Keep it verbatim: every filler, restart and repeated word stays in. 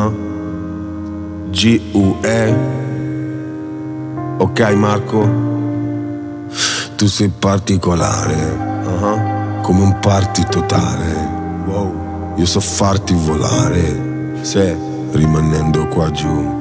uh-huh. G U E. Ok Marco, tu sei particolare, uh-huh. Come un party totale. Wow. Io so farti volare, se rimanendo qua giù.